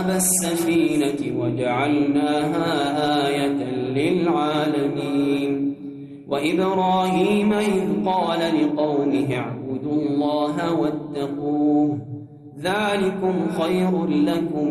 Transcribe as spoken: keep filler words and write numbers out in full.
أصحاب السفينة وجعلناها آية للعالمين وإبراهيم إذ قال لقومه اعبدوا الله واتقوه ذلكم خير لكم